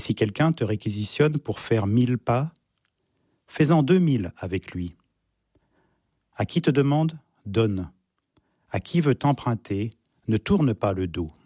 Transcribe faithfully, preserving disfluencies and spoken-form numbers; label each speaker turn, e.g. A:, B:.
A: Si quelqu'un te réquisitionne pour faire mille pas, fais-en deux mille avec lui. À qui te demande, donne. À qui veut t'emprunter, ne tourne pas le dos.